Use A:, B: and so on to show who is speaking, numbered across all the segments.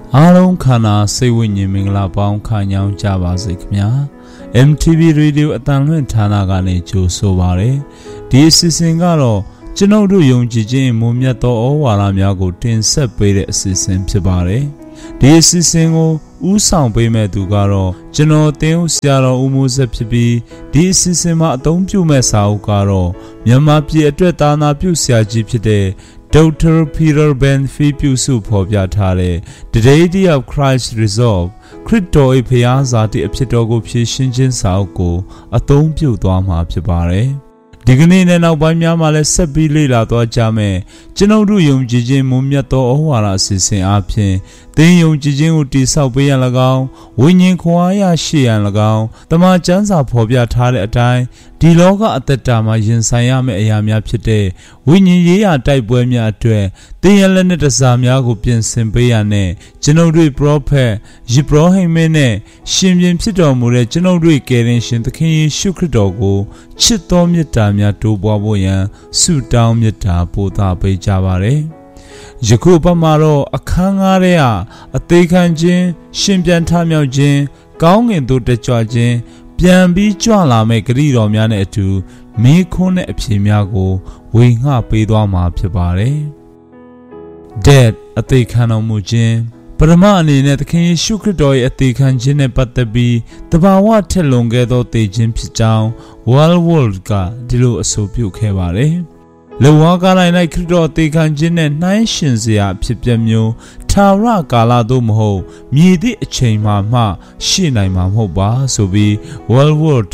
A: အားလုံးခန္ဓာစိတ်ဝိညာဉ်မင်္ဂလာပေါင်းခံကြောင်းကြပါစေခင်ဗျာ MTV Radio အတန်လွင့်ဌာနကနေကြိုဆိုပါရယ်ဒီအစီအစဉ်ကတော့ကျွန်ုပ်တို့ယုံကြည်ခြင်းမွန်မြတ်သောဩဝါဒများကိုတင်ဆက်ပေးတဲ့အစီအစဉ်ဖြစ်ပါတယ်ဒီအစီအစဉ်ကိုဦးဆောင်ပေးမဲ့သူကတော့ကျွန်တော်တင်းဦးဆရာတော်ဦးမိုးဆက်ဖြစ်ပြီးဒီအစီအစဉ်မှာအသုံးပြုမဲ့စာအုပ်ကတော့မြန်မာပြည်အတွက်သာနာပြုဆရာကြီးဖြစ်တဲ့Dr. Peter Ben-Fee ပြုစုဖော်ပြထားတဲ့ The Deity of Christ Resolve ခရစ်တော်၏ဖျားဇာတိအဖြစ်တော်ကိုဖြည့်ရှင်းခြင်းစာအုပ်ကိုအသုံးပြုသွားမှာဖြစ်ပါတယ်ဒီကနေ့နဲ့နောက်ပိုင်းများမှာလည်းဆက်ပြီးလေ့လာသွားကြမယ်ကျွန်ုပ်တို့ယုံကြည်ခြင်းမွန်မြတ်သောဩဝါဒအစီအစဉ်အပြင်သင်ယုံကြည်ခြင်းကိုတည်ဆောက်ပေးရန်၎င်းဝိညာဉ်ခွန်အားရရှိရန်၎င်းတမန်ကျမ်းစာဖော်ပြထားတဲ့အတိုင်းဒီလောကအသက်တာမှာရင်ဆိုင်ရမယ့်အရာများဖြစ်တဲ့ဝိညာဉ်ရေးရာတိုက်ပွဲများအတွက်သင်ရလက်နဲ့တစားများကိုပြင်ဆင်ပေးရတဲ့ကျွန်ုပ်တို့ပရောဖက်ယေဘရဟိမင်းနဲ့ရှင်ပြန်ဖြစ်တော်မူတဲ့ကျွန်ုပ်တို့ကယ်တင်ရှင်သခင်ယေရှုခရစ်တော်ကိုချစ်တော်မြတ်တာများတိုးပွားဖို့ရန်ဆုတောင်းမြတ်တာပို့သပေးကြပါရယ်ယခုပတ်မှာတော့အခန်းကားထဲကအသေးခံခြင်းရှင်ပြန်ထမြောက်ခြင်းကောင်းကင်သို့တက်ကြွခြင်းပြန်ပြီးကြွလာမဲ့ဂရုတော်များနဲ့အတူမေးခွန်းနဲ့အဖြေများကိုဝေငှပေးသွားမှာဖြစ်ပါတယ်။ Dead အသေးခံတော်မူခြင်းပရမအနေနဲ့သခင်ယေရှုခရစ်တော်ရဲ့အသေးခံခြင်းနဲ့ပတ်သက်ပြီးတဘာဝထက်လွန်ခဲ့သောသေခြင်းဖြစ်ကြောင်း World ကဒီလိုအဆိုပြုခဲ့ပါတယ်။လောကတိုင်း၌ခရစ်တော်အသေးခံခြင်းနဲ့နှိုင်းယှဉ်စရာအဖြစ်ပြမျိုးထာဝရကာလသို့မဟုတ်မြည်သည့်အချိန်မှရှိနိုင်မှာမဟုတ်ပါဆိုပြီး World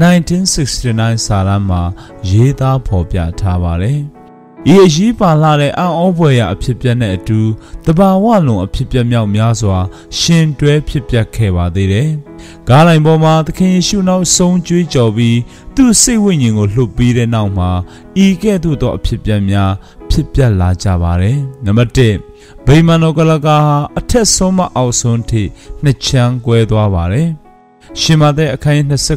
A: 1969 စာတမ်းမှာရေးသားဖော်ပြထားပါတယ်။ဤအရေးပါလာတဲ့အံ့ဩဖွယ်ရာအဖြစ်ပြနဲ့အတူတဘာဝလွန်အဖြစ်ပြမြောက်များစွာရှင်တွဲဖြစ်ပျက်ခဲ့ပါသေးတယ်။ကားလိုင်းပေါ်မှာသခင်ယေရှုနောက်ဆုံးကြွေးကြော်ပြီးသူ့စိတ်ဝိညာဉ်ကိုလှုပ်ပြီးတဲ့နောက်မှာဤကဲ့သို့သောအဖြစ်ပြများဖြစ်ပျက်လာကြပါတယ်။နံပါတ်1ဗိမာန်တော်ကလကာဟာအထက်ဆုံးမှအောက်ဆုံးထိနှစ်ချမ်းကွဲသွားပါတယ်။ရှင်မသက်အခန်း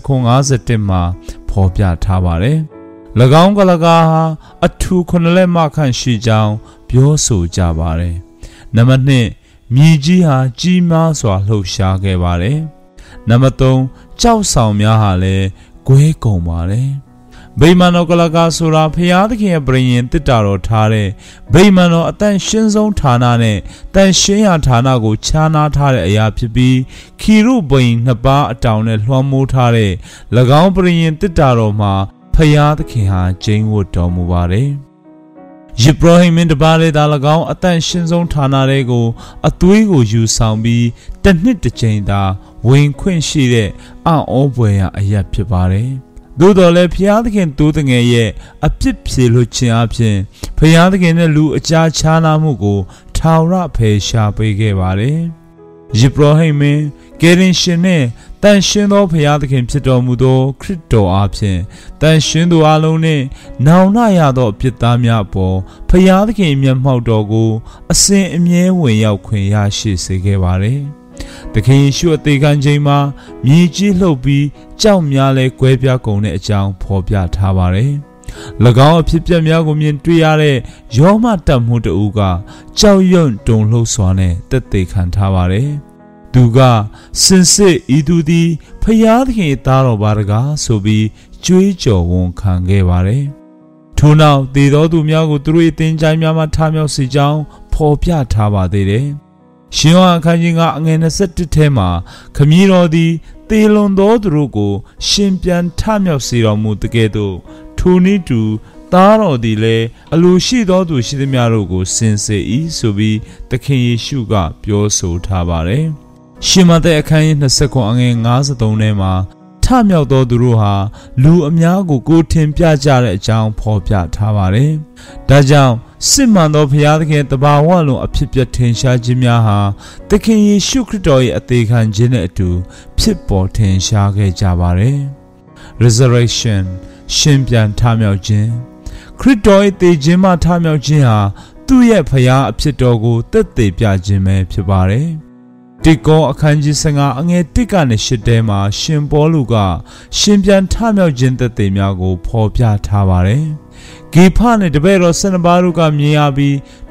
A: 29:51မှာဖော်ပြထားပါတယ်။၎င်းကလကာဟာအထူ9လက်မခန့်ရှိကြောင်းပြောဆိုကြပါတယ်။နံပါတ်2မြေကြီးဟာကြီးမားစွာလှုပ်ရှားခဲ့ပါတယ်။နံပါတ်3ကြောက်ဆောင်များဟာလည်းကွဲကုန်ပါတယ်။ဗိမာန်တော်ကလကာဆိုတာဖျားသခင်ရဲ့ပရိယင်တစ်တာတော်ထားတဲ့ဗိမာန်တော်အတန်ရှင်းဆုံးဌာနနဲ့တန်ရှင်းရာဌာနကိုခြားနားထားတဲ့အရာဖြစ်ပြီးခီရုဘိန်နှစ်ပါးအတောင်နဲ့လွှမ်းမိုးထားတဲ့၎င်းပရိယင်တစ်တာတော်မှာဖျားသခင်ဟာကျင်းဝတ်တော်မူပါတယ်။ယေဘရဟိမင်းတပါးလေးသာ၎င်းအတန်ရှင်းဆုံးဌာနတွေကိုအသွေးကိုယူဆောင်ပြီးတစ်နှစ်တစ်ချိန်သာဝင်ခွင့်ရှိတဲ့အံ့ဩဖွယ်ရာအရာဖြစ်ပါတယ်။သို့တော်လည်းဖျားသခင်တိုးတငယ်ရဲ့အပြစ်ဖြေလွှတ်ခြင်းအပြင်ဖျားသခင်နဲ့လူအကြားခြားနာမှုကိုထာဝရဖယ်ရှားပေးခဲ့ပါတယ်။ယေဘရဟိမင်းကယ်တင်ရှင်နဲ့တန်ရှင်းသောဖျားသခင်ဖြစ်တော်မူသောခရစ်တော်အားဖြင့်တန်ရှင်းသူအလုံးနှင့်နောင်နာရသောအပြစ်သားများအပေါ်ဖျားသခင်မျက်မှောက်တော်ကိုအစဉ်အမြဲဝင်ရောက်ခွင့်ရရှိစေခဲ့ပါတယ်။သခင်ယေရှုအသေးခံခြင်းမှာမြေကြီးလှုပ်ပြီးကြောက်များလဲကွဲပြားကုန်တဲ့အကြောင်းဖော်ပြထားပါတယ်။၎င်းအဖြစ်ပြက်များကိုမြင်တွေ့ရတဲ့ယောမတပ်မှုတဦးကကြောက်ရွံ့တုန်လှုပ်စွာနဲ့တက်သေးခံထားပါတယ်။သူကစင်စစ်ဤသူသည်ဖျားသခင်သားတော်ပါတကားဆိုပြီးကြွေးကြော်ဝန်ခံခဲ့ပါတယ်။ထို့နောက်သေသောသူများကိုသူတို့၏သင်္ချိုင်းများမှထမြောက်စေကြောင်းဖော်ပြထားပါသေးတယ်။ရှင်ယောဟန်အခန်းကြီး9အငယ်21ထဲမှာခမည်းတော်သည်သေလွန်သောသူတို့ကိုရှင်ပြန်ထမြောက်စေတော်မူတကယ်သို့ထိုနည်းတူသားတော်သည်လည်းအလိုရှိသောသူရှိသမျှတို့ကိုစင်စေ၏ဆိုပြီးသခင်ယေရှုကပြောဆိုထားပါတယ်။ရှင်မသက်အခန်းကြီး29အငယ်53ထဲမှာထမြောက်သောသူတို့ဟာလူအများကိုထင်ပြကြတဲ့အကြောင်းဖော်ပြထားပါတယ်။ဒါကြောင့်စစ်မှန်သောဘုရားသခင်တဘာဝလုံးအဖြစ်ပြထင်ရှားခြင်းများဟာသခင်ယေရှုခရစ်တော်ရဲ့အသေးခံခြင်းနဲ့အတူဖြစ်ပေါ်ထင်ရှားခဲ့ကြပါတယ်။ Resurrection ရှင်ပြန်ထမြောက်ခြင်းခရစ်တော်ရဲ့သေခြင်းမှထမြောက်ခြင်းဟာသူ့ရဲ့ဘုရားအဖြစ်တော်ကိုသက်သေပြခြင်းပဲဖြစ်ပါတယ်။တိကောအခန်းကြီး15အငယ်1ကနေ8ထဲမှာရှင်ပေါလုကရှင်ပြန်ထမြောက်ခြင်းသက်သေများကိုဖော်ပြထားပါတယ်။ဂေဖနဲ့တပည့်တော်12ပါးတို့ကမြင်ရပြီး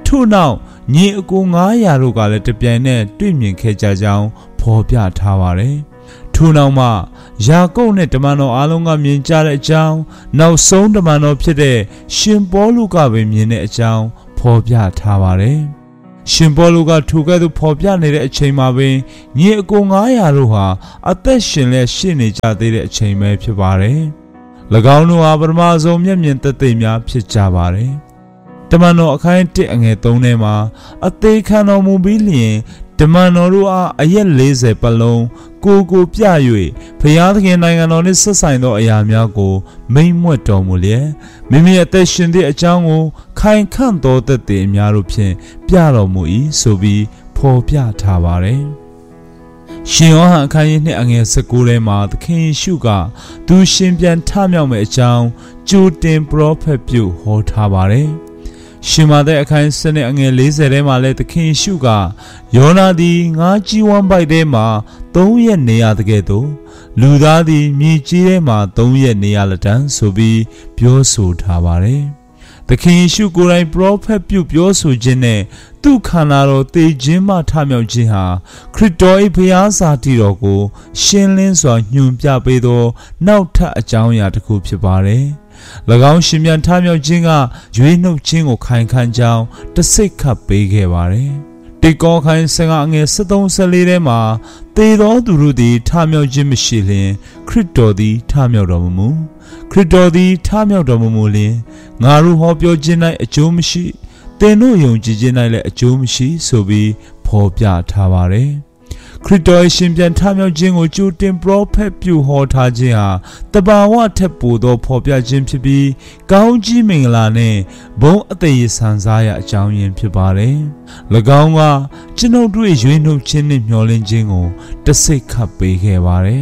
A: ထို့နောက်ညီအကို900တို့ကလည်းတပြိုင်နက်တွေ့မြင်ခဲ့ကြကြောင်းဖော်ပြထားပါတယ်ထို့နောက်မှယာကုပ်နဲ့တမန်တော်အားလုံးကမြင်ကြတဲ့အကြောင်းနောက်ဆုံးတမန်တော်ဖြစ်တဲ့ရှင်ပေါလုကပဲမြင်တဲ့အကြောင်းဖော်ပြထားပါတယ်ရှင်ပေါလုကထိုကဲ့သို့ဖော်ပြနေတဲ့အချိန်မှာပင်ညီအကို900တို့ဟာအသက်ရှင်လျက်ရှိနေကြသေးတဲ့အချိန်ပဲဖြစ်ပါတယ်၎င်းတို့ဟာပထမဆုံးမျက်မြင်သက်သေများဖြစ်ကြပါတယ်တမန်တော်အခန်း1အငယ်3ထဲမှာအသေးခံတော်မူပြီးလျင်တမန်တော်တို့အားအရက်40ပတ်လုံးကိုပြ၍ဘုရားသခင်နိုင်ငံတော်နှင့်ဆက်ဆိုင်သောအရာများကိုမိန့်မြွက်တော်မူလျက်မိမိအသက်ရှင်သည့်အကြောင်းကိုခိုင်ခန့်သောသက်သေအများတို့ဖြင့်ပြတော်မူ၏ဆိုပြီးဖော်ပြထားပါတယ်ရှင်ယောဟန်အခန်းကြီး2အငယ်19ထဲမှာသခင်ယေရှုကသူရှင်ပြန်ထမြောက်မယ့်အကြောင်းကြိုတင်ပရောဖက်ပြုဟောထားပါတယ်ရှင်မာသက်အခန်း7အငယ်40ထဲမှာလည်းသခင်ယေရှုကယောနာသည်ငါးကြီးဝမ်းပိုက်ထဲမှာ3ရက်နေရတဲ့ကဲ့သို့လူသားသည်မြေကြီးထဲမှာ3ရက်နေရလက်တန်းဆိုပြီးပြောဆိုထားပါတယ်သခင်ယေရှုကိုယ်တိုင်ပရောဖက်ပြုပြောဆိုခြင်းနဲ့သူ့ခန္ဓာတော်သေခြင်းမှထမြောက်ခြင်းဟာခရစ်တော်၏ဘုရားစာတည်တော်ကိုရှင်းလင်းစွာညွှန်ပြပေးသောနောက်ထပ်အကြောင်းအရာတစ်ခုဖြစ်ပါတယ်၎င်းရှင်ပြန်ထမြောက်ခြင်းကရွေးနှုတ်ခြင်းကိုခိုင်ခံ့ကြောင်းတစိတ်ခတ်ပေးခဲ့ပါတယ်တေကောခိုင်15အငယ်73-14ထဲမှာသေသောသူတို့သည်ထမြောက်ခြင်းမရှိလျင်ခရစ်တော်သည်ထမြောက်တော်မမူခရစ်တော်သည်ထမြောက်တော်မမူလျင်ငါတို့ဟောပြောခြင်း၌အကျိုးမရှိသင်တို့ယုံကြည်ခြင်း၌လည်းအကျိုးမရှိဆိုပြီးဖော်ပြထားပါတယ်ခရစ်တော်ရှင်ပြန်ထမြောက်ခြင်းကိုကြိုတင်ပရောဖက်ပြုဟောထားခြင်းဟာတဘာဝထက်ပိုသောဖော်ပြခြင်းဖြစ်ပြီးကောင်းကြီးမင်္ဂလာနဲ့ဘုန်းအသက်ရည်ဆန်စားရအကြောင်းရင်းဖြစ်ပါတယ်၎င်းကကျွန်ုပ်တို့ရွေးနှုတ်ခြင်းနဲ့မျှော်လင့်ခြင်းကိုတစိတ်ခတ်ပေးခဲ့ပါတယ်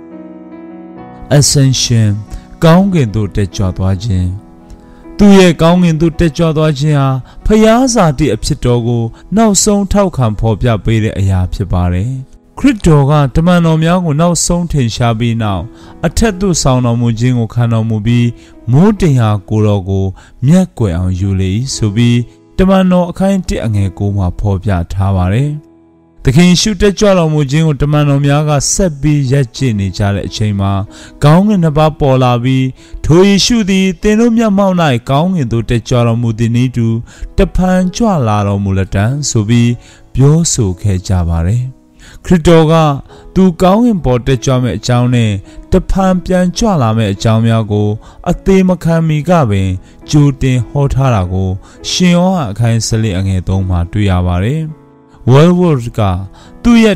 A: Ascension ကောင်းကင်သို့တက်ကြွသွားခြင်းသူရဲ့ကောင်းကင်သို့တက်ကြွသွားခြင်းဟာဖျားစာတိအဖြစ်တော်ကိုနောက်ဆုံးထောက်ခံဖော်ပြပေးတဲ့အရာဖြစ်ပါတယ်ခရစ်တော်ကတမန်တော်များကိုနောက်ဆုံးထင်ရှားပြီးနောက်အထက်သို့ဆောင်တော်မူခြင်းကိုခံတော်မူပြီးမိုးတင်ဟာကိုတော်ကိုမျက်ကွယ်အောင်ယူလေဆိုပြီးတမန်တော်အခန်း1အငယ်9မှာဖော်ပြထားပါတယ်သခင်ရှုတက်ကြွတော်မူခြင်းကိုတမန်တော်များကဆက်ပြီးရပ်ကျင့်နေကြတဲ့အချိန်မှာကောင်းကင်နှစ်ပါးပေါ်လာပြီးထိုယေရှုသည်သင်တို့မျက်မှောက်၌ကောင်းကင်သို့တက်ကြွတော်မူသည်နည်းတူတဖန်ကြွလာတော်မူလက်တံဆိုပြီးပြောဆိုခဲ့ကြပါတယ်ခရစ်တော်ကသူကောင်းကင်ပေါ်တက်ကြွမဲ့အကြောင်းနဲ့တဖန်ပြန်ကြွလာမဲ့အကြောင်းများကိုအသေးမခံမီကပင်ကြိုတင်ဟောထားတာကိုရှင်ယောဟန်အခန်း14အငယ်3မှာတွေ့ရပါတယ်World ကသူ့ရဲ့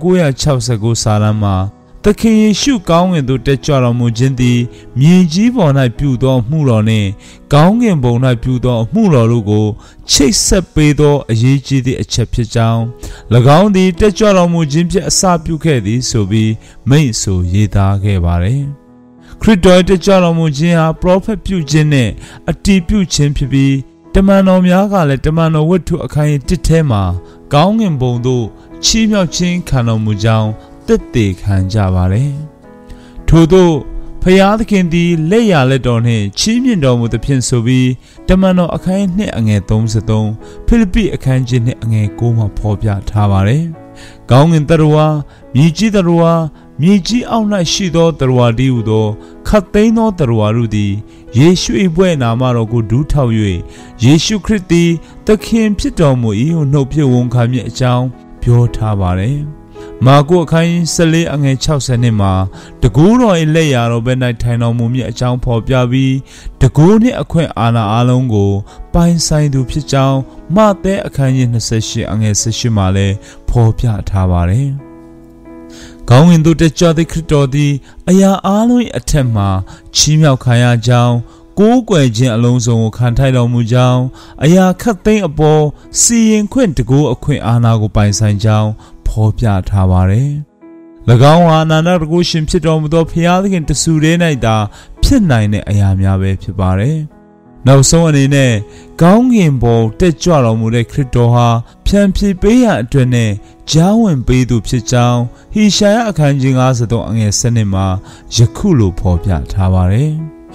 A: 1969စာတမ်းမှာသခင်ယေရှုကောင်းကင်သို့တက်ကြွတော်မူခြင်းသည်မြေကြီးပေါ်၌ပြုသောမှုတော်နှင့်ကောင်းကင်ဘုံ၌ပြုသောမှုတော်တို့ကိုချိတ်ဆက်ပေးသောအရေးကြီးသည့်အချက်ဖြစ်ကြောင်း၎င်းသည်တက်ကြွတော်မူခြင်းဖြင့်အစပြုခဲ့သည်ဆိုပြီးမိန့်ဆိုရေးသားခဲ့ပါတယ်ခရစ်တော်တက်ကြွတော်မူခြင်းဟာပရောဖက်ပြုခြင်းနှင့်အတည်ပြုခြင်းဖြစ်ပြီးတမန်တော်များကလည်းတမန်တော်ဝတ္ထုအခန်း1ထဲမှာကောင်းကင်ဘုံသို့ချီးမြှောက်ခြင်းခံတော်မူကြောင်းသက်သေခံကြပါတယ်ထို့သောဖျားသခင်သည်လက်ရလက်တော်နှင့်ချီးမြှင့်တော်မူသဖြင့်ဆိုပြီးတမန်တော်အခန်း2အငယ်33ဖိလိပ္ပိအခန်းကြီး2အငယ်9မှာဖော်ပြထားပါတယ်ကောင်းကင်တရဝါမြေကြီးတရဝါမြေကြီးအောက်၌ရှိသောတရဝါတည်းဟူသောခတ်သိမ်းသောတရဝါတို့သည်ယေရှု၏ဘွဲ့နာမတော်ကိုဒူးထောက်၍ယေရှုခရစ်သည်သခင်ဖြစ်တော်မူ၏ဟုနှုတ်ဖြစ်ဝန်ခံမည်အကြောင်းပြောထားပါတယ်မာကုအခန်း14အငယ်60နှစ်မှာတကူတော်၏လက်ရာတော်ဘက်၌ထိုင်တော်မူမည်အကြောင်းဖော်ပြပြီးတကူနှင့်အခွင့်အာဏာအလုံးကိုပိုင်ဆိုင်သူဖြစ်ကြောင်းမဿဲအခန်းကြီး28အငယ်18မှာလည်းဖော်ပြထားပါတယ်ကောင်းကင်သို့တက်ကြွသည့်ခရစ်တော်သည်အရာအလုံး၏အထက်မှချီးမြှောက်ခံရကြောင်းကိုးကွယ်ခြင်းအလုံးစုံကိုခံထိုက်တော်မူကြောင်းအရာခတ်သိမ်းအပေါ်စီရင်ခွင့်တကူအခွင့်အာဏာကိုပိုင်ဆိုင်ကြောင်းဖော်ပြထားပါတယ်။၎င်းဟာအနန္တတကုရှင်ဖြစ်တော်မူသောဖျားသခင်တဆူတည်း၌သာဖြစ်နိုင်တဲ့အရာများပဲဖြစ်ပါတယ်။နောက်ဆုံးအနေနဲ့ကောင်းကင်ပေါ်တက်ကြွတော်မူတဲ့ခရစ်တော်ဟာဖြန်ဖြေပေးရအတွက်နဲ့ကြားဝင်ပေးသူဖြစ်ကြောင်းဟေရှာယအခန်းကြီး53အငယ်7မှာယခုလိုဖော်ပြထားပါတယ်။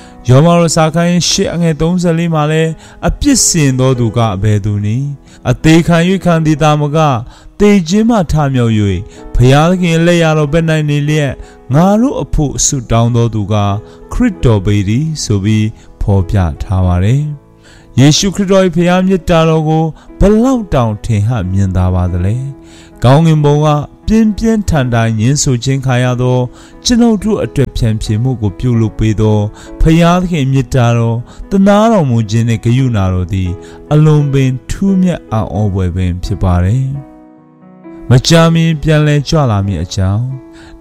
A: ယောမရောစာခိုင်းရှစ်အငယ်34မှာလဲအပြစ်စင်သောသူကအဘယ်သူနည်းအသေးခံ၍ခံသည်တာမကတေခြင်းမှထမြောက်၍ဘုရားသခင်လက်ရတော်ပဲ့၌နေလျက်ငါတို့အဖို့ဆုတောင်းသောသူကခရစ်တော်ပေသည်ဆိုပြီးဖော်ပြထားပါတယ်ယေရှုခရစ်တော်၏ဘုရားမြတ်တာတော်ကိုဘလောက်တောင်ထင်ဟမြင်သာပါသလဲကောင်းကင်ဘုံကပြင်းပြင်းထန်ထန်ညှင်းဆိုခြင်းခံရသောကျွန်ုပ်တို့အတွက်ဖြန့်ဖြေမှုကိုပြုလုပ်ပေးသောဘုရားသခင်မြတ်တာတော်တနာတော်မူခြင်းနှင့်ဂရုဏာတော်သည်အလွန်ပင်ထူးမြတ်အံ့ဩဖွယ်ပင်ဖြစ်ပါတယ်မကြာမီပြန်လည်ကြွလာမည်အကြောင်း